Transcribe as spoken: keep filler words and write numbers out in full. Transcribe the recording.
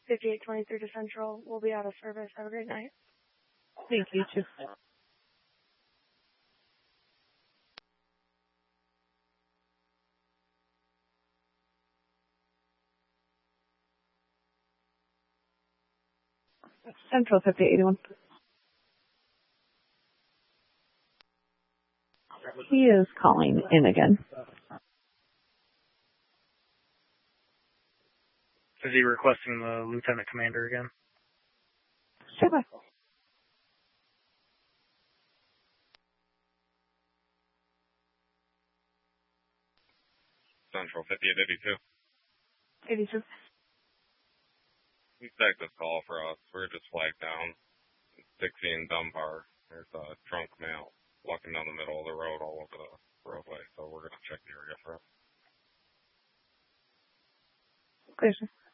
fifty-eight twenty-three to Central will be out of service. Have a great night. Thank you, too. Central fifty-eight eighty-one. He is calling in again. Is he requesting the lieutenant commander again? Sure. Bye. Central fifty-eight eighty-two. eighty-two. You take this call for us. We're just flagged down. Dixie and Dunbar. There's a drunk male walking down the middle of the road all over the roadway, so we're going to check the area for it. Clear, sir.